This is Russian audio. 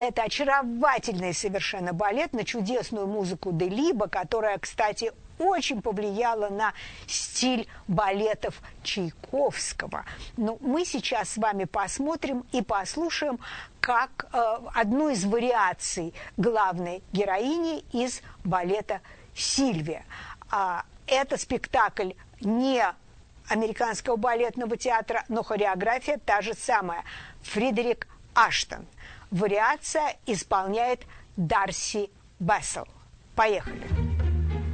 Это очаровательный совершенно балет на чудесную музыку Делиба, которая, кстати, очень повлияла на стиль балетов Чайковского. Но мы сейчас с вами посмотрим и послушаем как одну из вариаций главной героини из балета «Сильвия». Это спектакль не Американского балетного театра, но хореография та же самая. Фредерик Аштон. Вариация исполняет Дарси Бессел. Поехали!